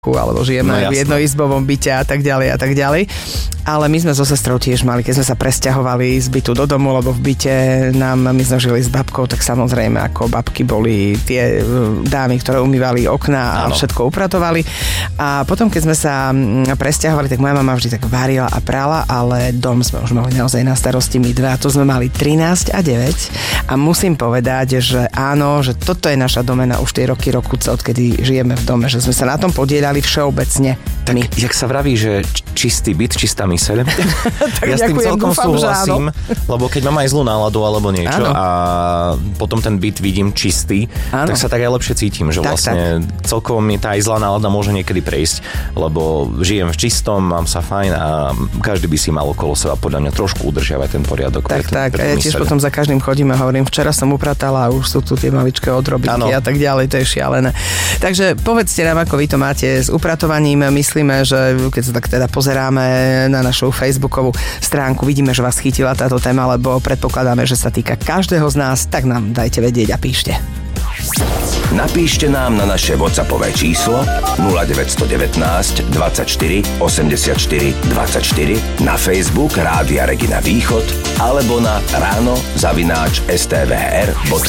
alebo žijeme v jednoizbovom byte a tak ďalej a tak ďalej. Ale my sme so sestrou tiež mali, keď sme sa presťahovali z bytu do domu, lebo v byte my sme žili s babkou, tak samozrejme ako babky boli tie dámy, ktoré umývali okná a všetko upratovali. A potom, keď sme sa presťahovali, tak moja mama vždy tak varila a prala, ale dom sme už mali naozaj na starosti my dve a to sme mali 13 a 9 a musím povedať, že áno, že toto je naša domena už tie roky odkedy žijeme v dome, že sme sa na tom podielali všeobecne. Tak jak sa vraví, že čistý byt, čistá myseľ. Ja s tým celkom súhlasím, lebo keď mám aj zlú náladu alebo niečo a potom ten byt vidím čistý, tak sa tak aj lepšie cítim, že vlastne celkovo mi tá aj zlá nálada môže niekedy prejsť, lebo žijem v čistom, mám sa fajn a každý by si mal okolo seba podľa mňa trošku udržiavať ten poriadok. Tak, a ja tiež potom za každým chodím a hovorím, včera som upratala a už sú tu tie maličké odrobinky a tak ďalej, to je šialené. Takže povedzte nám, ako vy to máte s upratovaním. Myslíme, že keď sa tak teda pozeráme na našu facebookovú stránku, vidíme, že vás chytila táto téma, lebo predpokladáme, že sa týka každého z nás, tak nám dajte vedieť a píšte. Napíšte nám na naše WhatsAppové číslo 0919 24 84 24, na Facebook Rádia Regina Východ alebo na ráno@stvr.sk.